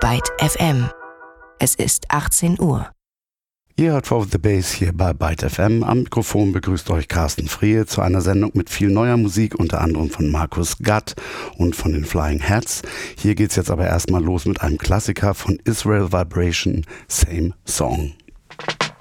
Byte FM. Es ist 18 Uhr. Ihr hört For The Bass hier bei Byte FM. Am Mikrofon begrüßt euch Carsten Friehe zu einer Sendung mit viel neuer Musik, unter anderem von Markus Gatt und von den Flying Hats. Hier geht's jetzt aber erstmal los mit einem Klassiker von Israel Vibration, Same Song.